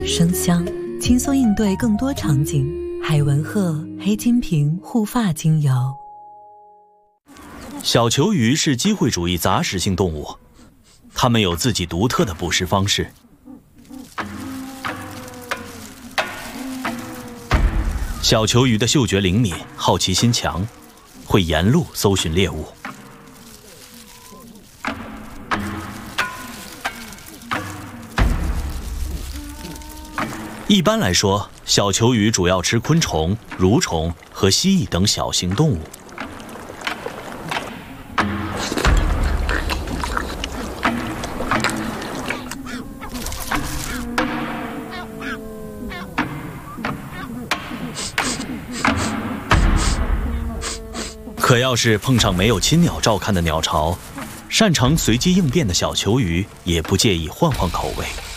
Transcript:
生香，轻松应对更多场景。海文鹤黑金瓶护发精油。 小球鱼是机会主义杂食性动物，它们有自己独特的捕食方式。小球鱼的嗅觉灵敏，好奇心强，会沿路搜寻猎物。一般来说，小球鱼主要吃昆虫、蠕虫和蜥蜴等小型动物。可要是碰上没有亲鸟照看的鸟巢，擅长随机应变的小球鱼也不介意换换口味。